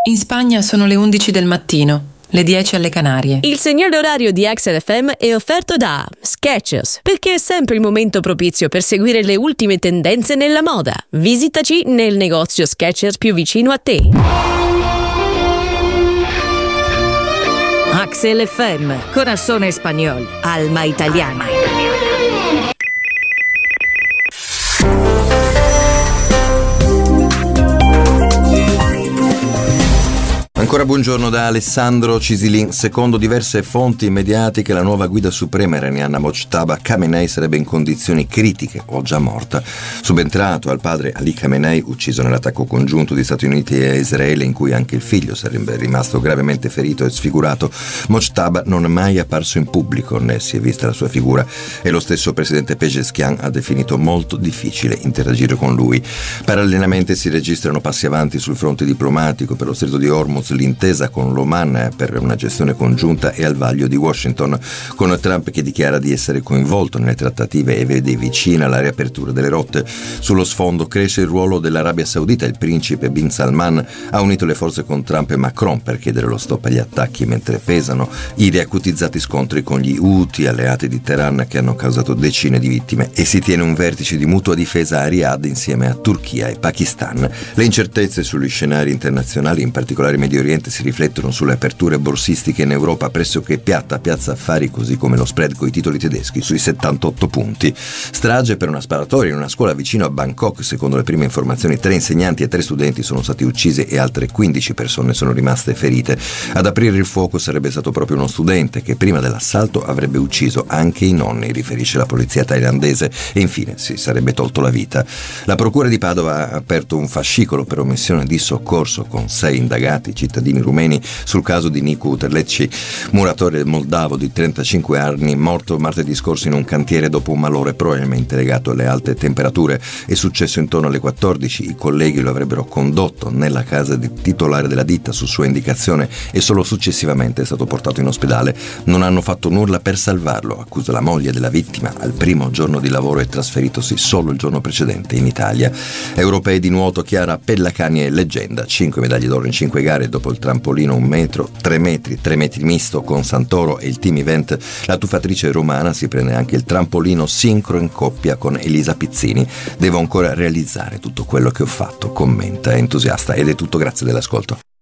In Spagna sono le 11 del mattino, le 10 alle Canarie. Il segnale orario di Axel FM è offerto da Skechers, perché è sempre il momento propizio per seguire le ultime tendenze nella moda. Visitaci nel negozio Skechers più vicino a te. Axel FM, corazón español, alma italiana. Ancora buongiorno da Alessandro Cisilin. Secondo diverse fonti mediatiche, la nuova guida suprema iraniana Mojtaba Khamenei sarebbe in condizioni critiche o già morta. Subentrato al padre Ali Khamenei, ucciso nell'attacco congiunto di Stati Uniti e Israele, in cui anche il figlio sarebbe rimasto gravemente ferito e sfigurato, Mojtaba non è mai apparso in pubblico, né si è vista la sua figura, e lo stesso presidente Pezeshkian ha definito molto difficile interagire con lui. Parallelamente si registrano passi avanti sul fronte diplomatico. Per lo Stretto di Hormuz l'intesa con l'Oman per una gestione congiunta è al vaglio di Washington, con Trump che dichiara di essere coinvolto nelle trattative e vede vicina la riapertura delle rotte. Sullo sfondo cresce il ruolo dell'Arabia Saudita. Il principe Bin Salman ha unito le forze con Trump e Macron per chiedere lo stop agli attacchi, mentre pesano i riacutizzati scontri con gli Houthi, alleati di Teheran, che hanno causato decine di vittime, e si tiene un vertice di mutua difesa a Riyadh insieme a Turchia e Pakistan. Le incertezze sugli scenari internazionali, in particolare Medio Oriente, si riflettono sulle aperture borsistiche in Europa pressoché piatta piazza affari, così come lo spread coi titoli tedeschi sui 78 punti. Strage per una sparatoria in una scuola vicino a Bangkok. Secondo le prime informazioni 3 insegnanti e 3 studenti sono stati uccisi e altre 15 persone sono rimaste ferite. Ad aprire il fuoco sarebbe stato proprio uno studente che prima dell'assalto avrebbe ucciso anche i nonni, riferisce la polizia thailandese, e infine si sarebbe tolto la vita. La procura di Padova ha aperto un fascicolo per omissione di soccorso con 6 indagati cittadini rumeni sul caso di Nicu Terlecci, muratore moldavo di 35 anni, morto martedì scorso in un cantiere dopo un malore probabilmente legato alle alte temperature. È successo intorno alle 14. I colleghi lo avrebbero condotto nella casa del titolare della ditta su sua indicazione e solo successivamente è stato portato in ospedale. Non hanno fatto nulla per salvarlo, accusa la moglie della vittima, al primo giorno di lavoro e trasferitosi solo il giorno precedente in Italia. Europei di nuoto, Chiara Pellacani è leggenda, 5 medaglie d'oro in 5 gare. Dopo il trampolino 1 metro, 3 metri misto con Santoro e il team event, la tuffatrice romana si prende anche il trampolino sincro in coppia con Elisa Pizzini. Devo ancora realizzare tutto quello che ho fatto, commenta entusiasta. Ed è tutto, grazie dell'ascolto.